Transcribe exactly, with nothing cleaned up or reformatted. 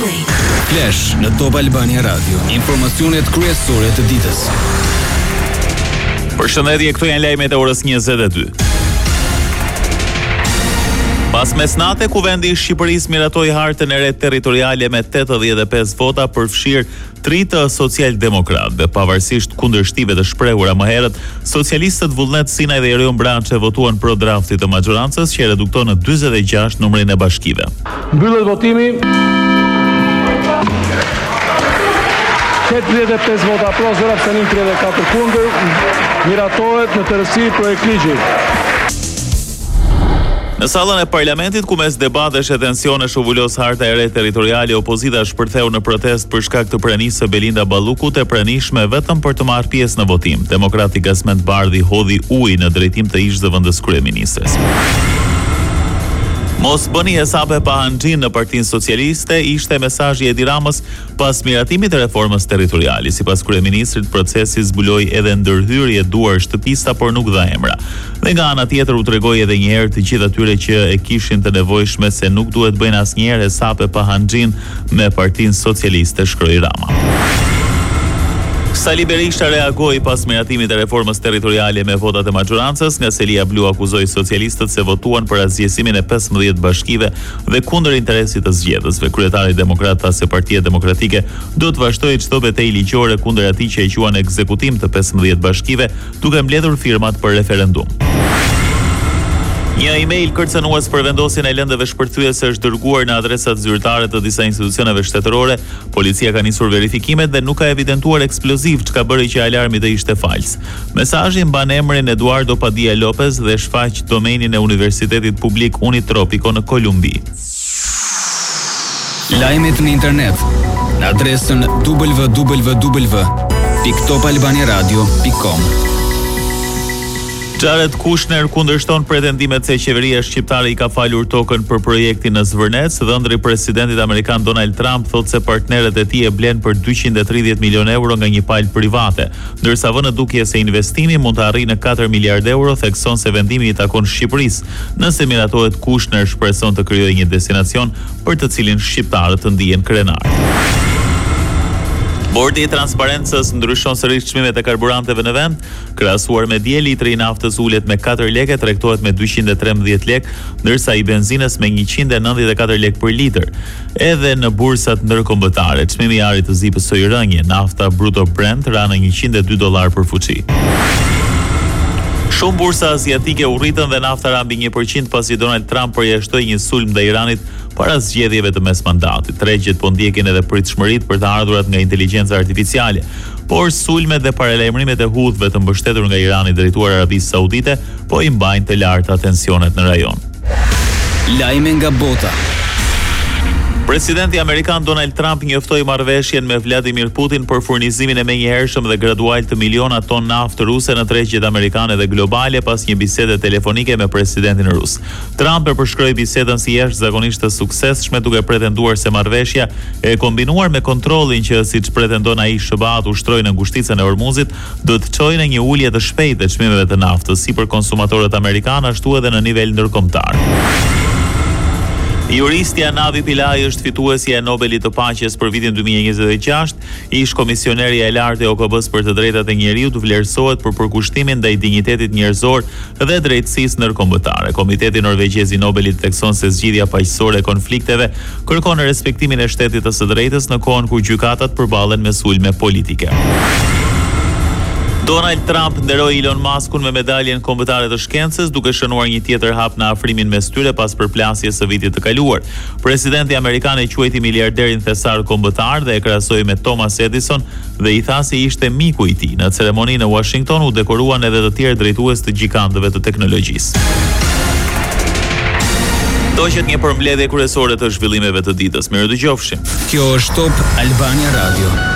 Flash në Top Albania Radio. Informacionet kryesore të ditës. Përshëndetje, këto janë lajmet e orës njëzet e dy. Pas mesnate, kuvendi i Shqipërisë miratoi hartën e re territoriale me tetëdhjetë e pesë vota për fshirë tri të socialdemokratëve. Pavarësisht kundërshtive të shprehura më herët, socialistët Vullnet Sinaj dhe Erion Brançe votuan pro draftit të maxhorancës që redukton në dyzet e gjashtë numrin e bashkive. Mbyllet votimi. tetëdhjetë e pesë vota pro, zero abstenim, tridhjetë e katër kundër. Miratohet në tërësi projekt ligji. Në sallën e parlamentit, ku mes debatesh e tensionesh u vulos harta e re territoriale, opozita shpërtheu në protest për shkak të pranisë së Belinda Ballukut e pranishme vetëm për të marrë pjesë në votim. Demokrati Gazmend Bardhi hodhi ujë në drejtim të ish-zëvendës kryeministres. Mos bëni hesape pa hanxhin në Partinë Socialiste ishte mesazhi i Edi Ramës pas miratimit të reformës territoriale. Sipas kryeministrit, procesi zbuloi edhe ndërhyrje duar shtëpista, por nuk dha emra. Dhe nga ana tjetër u tregoi edhe një herë të gjithë atyre që e kishin të nevojshme se nuk duhet bëjnë asnjëherë hesape pa hanxhin me Partinë Socialiste, shkroi Rama. Sali Berisha reagoi pas miratimit të reformës territoriale me votat e maxhorancës, nga Selia Blu akuzoi socialistët se votuan për azgjesimin e pesëmbëdhjetë bashkive dhe kundër interesit të zgjedhësve. Kryetari demokrat tha se Partia Demokratike do të vazhdojë çdo betejë ligjore kundër atij që e quan ekzekutim të pesëmbëdhjetë bashkive, duke mbledhur firmat për referendum. Një email kërcënues për vendosjen e lëndëve shpërthyese është dërguar në adresat zyrtare të disa institucioneve shtetërore. Policia ka nisur verifikimet dhe nuk ka evidentuar eksploziv, çka bëri që alarmi të ishte fals. Mesazhi mban emrin Eduardo Padilla Lopez dhe shfaq domenin e Universitetit Publik Unitropico në Kolumbi. Lajmet në internet në adresën w w w pikë top albania radio pikë com. Jared Kushner kundërshton pretendimet se qeveria shqiptare i ka falur tokën për projektin në Zvërnec. Dhëndri presidentit amerikan Donald Trump thot se partnerët e tij e blen për dyqind e tridhjetë milionë euro nga një palë private, ndërsa vënë dukje se investimi mund të arrijë në katër miliardë euro, thekson se vendimi i takon Shqipërisë. Nëse miratohet, Kushner shpreson të krijojë një destinacion për të cilin shqiptarët të ndihen krenar. Bordi i transparencës ndryshon sërish çmimet e karburanteve në vend. Krahasuar me dje, litri i naftës ulet me katër lekë, tregtohet me dyqind e trembëdhjetë lekë, ndërsa i benzinës me njëqind e nëntëdhjetë e katër lekë për litër. Edhe në bursat ndërkombëtare, çmimi i arit të zipës së rënje, nafta bruto Brent ra në njëqind e dy dollar për fuqi. Shumë bursa aziatike u rritën dhe nafta ra mbi një përqind pasi Donald Trump përjashtoi një sulm ndaj Iranit para zgjedhjeve të mesmandatit. Tregjet po ndjekin edhe pritshmëritë për të ardhurat nga inteligjenca artificiale, por sulmet dhe paralajmërimet e hudhëve të mbështetur nga Irani drejtuar Arabisë Saudite po i mbajnë të larta tensionet në rajon. Lajme nga bota. Presidenti amerikan Donald Trump njoftoi marrëveshjen me Vladimir Putin për furnizimin e menjëhershëm dhe gradual të miliona ton naftë ruse në tregjet amerikane dhe globale pas një bisede telefonike me presidentin rus. Trump e përshkroi bisedën si jashtëzakonisht të suksesshme, duke pretenduar se marrëveshja e kombinuar me kontrollin që, siç pretendon ai, S B A-t ushtroi në ngushticën e Hormuzit, do të çojë në një ulje të shpejtë të çmimeve të naftës, si për konsumatorët amerikanë ashtu edhe në nivel ndërkombëtar. Juristja Navi Pillai është fituesja e Nobelit të paqes për vitin dy mijë e njëzet e gjashtë. Ish komisionerja e lartë e O K B-s për të drejtat e njeriut vlerësohet për përkushtimin ndaj dinjitetit njerëzor dhe drejtësisë ndërkombëtare. Komiteti norvegjez i Nobelit thekson se zgjidhja paqësore e konflikteve kërkon respektimin e shtetit të së drejtës në kohën kur gjykatat përballen me sulme politike. Donald Trump nderoi Elon Muskun me medaljen kombëtare të shkencës, duke shënuar një tjetër hap në afrimin mes tyre pas përplasjes së vitit të kaluar. Presidenti amerikan e quajti miliarderin thesar kombëtar dhe e krahasoi me Thomas Edison dhe i tha se ishte miku i tij. Në ceremoni në Washington u dekoruan edhe të tjerë drejtues të gjigantëve të teknologjisë. Doqet një përmbledhje kryesore të zhvillimeve të ditës. Mirë dëgjofshim. Kjo është Top Albania Radio.